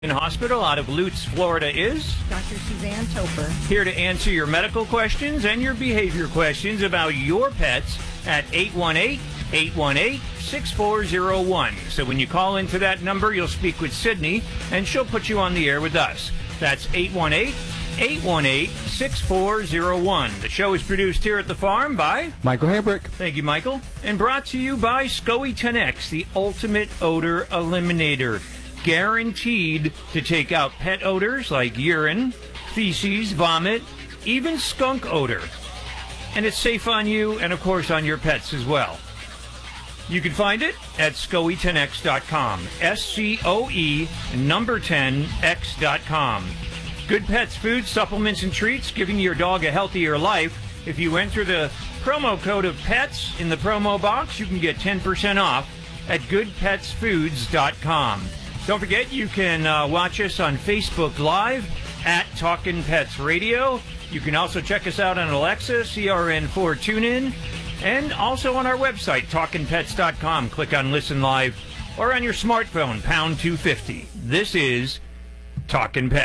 Hospital out of Lutz, Florida is Dr. Suzanne Topper. Here to answer your medical questions and your behavior questions about your pets at 818-818-6401. So when you call into that number, you'll speak with Sydney, and she'll put you on the air with us. That's 818-818-6401. The show is produced here at the farm by Michael Hambrick. Thank you, Michael. And brought to you by SCOE 10X, the ultimate odor eliminator. Guaranteed to take out pet odors like urine, feces, vomit, even skunk odor. And it's safe on you and, of course, on your pets as well. You can find it at SCOE10X.com. SCOE 10X.com. Good Pets food, supplements, and treats, giving your dog a healthier life. If you enter the promo code of PETS in the promo box, you can get 10% off at GoodPetsFoods.com. Don't forget, you can watch us on Facebook Live at Talkin' Pets Radio. You can also check us out on Alexa, CRN4 TuneIn, and also on our website, TalkinPets.com. Click on Listen Live, or on your smartphone, pound 250. This is Talkin' Pets.